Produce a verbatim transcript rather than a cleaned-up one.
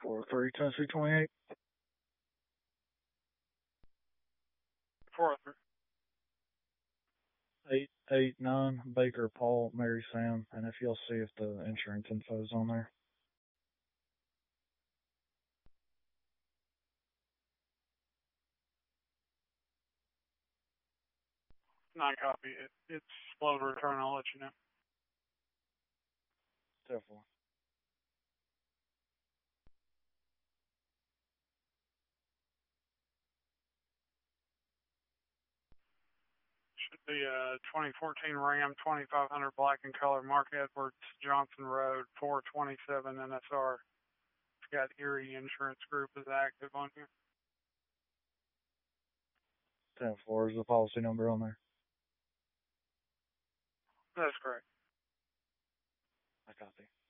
four three Tennessee twenty-eight. four three. eight eight nine Baker Paul Mary Sam, and if you'll see if the insurance info's on there. Not copy. It, it's slow to return. I'll let you know. Definitely. Should be a twenty fourteen Ram twenty-five hundred black in color, Mark Edwards, Johnson Road, four twenty-seven N S R. It's got Erie Insurance Group is active on here. ten four is the policy number on there. That's correct. I copy.